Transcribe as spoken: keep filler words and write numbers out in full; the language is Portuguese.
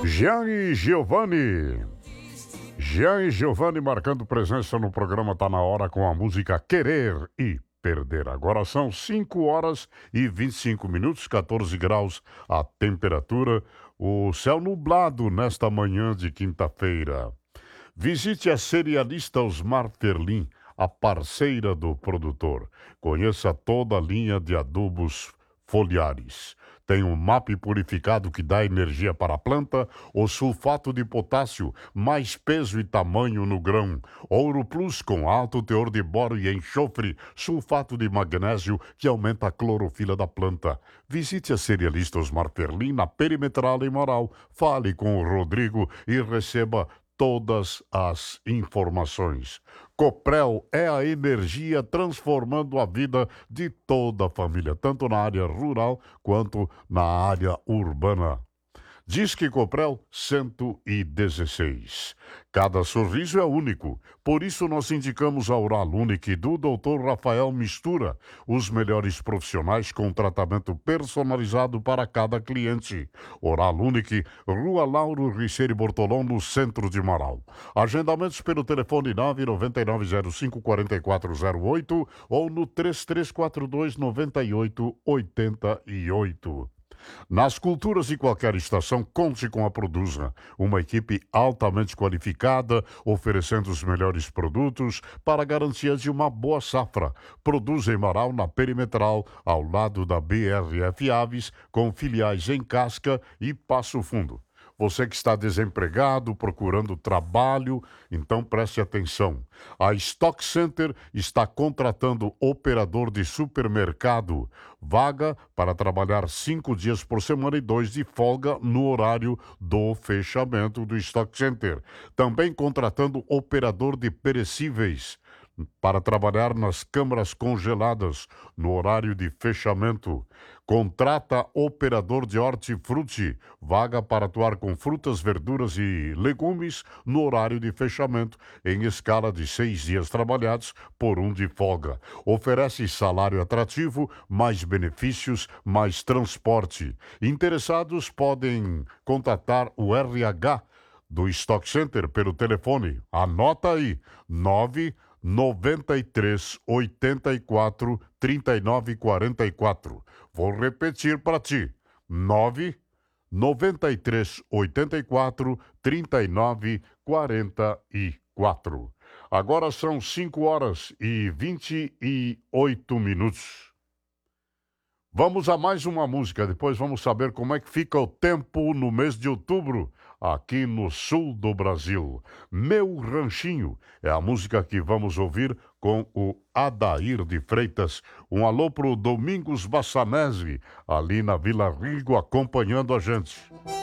Jean e Giovanni. Jean e Giovanni marcando presença no programa Tá Na Hora com a música Querer e Perder. Agora são cinco horas e vinte e cinco minutos, catorze graus a temperatura. O céu nublado nesta manhã de quinta-feira. Visite a cerealista Osmar Ferlin, a parceira do produtor. Conheça toda a linha de adubos foliares. Tem um M A P purificado que dá energia para a planta, o sulfato de potássio, mais peso e tamanho no grão, Ouro Plus com alto teor de boro e enxofre, sulfato de magnésio que aumenta a clorofila da planta. Visite a cerealista Osmar Ferlin na Perimetral em Moral. Fale com o Rodrigo e receba todas as informações. Coprel é a energia transformando a vida de toda a família, tanto na área rural quanto na área urbana. Disque Coprel cento e dezesseis. Cada sorriso é único, por isso nós indicamos a Oral Unique do doutor Rafael Mistura, os melhores profissionais com tratamento personalizado para cada cliente. Oral Unique, Rua Lauro Richeire Bortolão, no centro de Marau. Agendamentos pelo telefone nove nove nove zero cinco quatro quatro zero oito ou no três três quatro dois nove oito oito oito. Nas culturas de qualquer estação, conte com a Produza, uma equipe altamente qualificada, oferecendo os melhores produtos para a garantia de uma boa safra. Produza em Marau, na Perimetral, ao lado da B R F Aves, com filiais em Casca e Passo Fundo. Você que está desempregado, procurando trabalho, então preste atenção. A Stock Center está contratando operador de supermercado. Vaga para trabalhar cinco dias por semana e dois de folga no horário do fechamento do Stock Center. Também contratando operador de perecíveis para trabalhar nas câmaras congeladas no horário de fechamento. Contrata operador de hortifruti, vaga para atuar com frutas, verduras e legumes no horário de fechamento, em escala de seis dias trabalhados por um de folga. Oferece salário atrativo, mais benefícios, mais transporte. Interessados podem contatar o R H do Stock Center pelo telefone. Anota aí, nove noventa e três, oitenta e quatro, trinta e nove quarenta e quatro. Vou repetir para ti. nove noventa e três, oitenta e quatro, trinta e nove quarenta e quatro. Agora são cinco horas e vinte e oito minutos. Vamos a mais uma música, depois vamos saber como é que fica o tempo no mês de outubro, aqui no sul do Brasil. Meu Ranchinho é a música que vamos ouvir com o Adair de Freitas. Um alô pro Domingos Bassanese, ali na Vila Rigo, acompanhando a gente.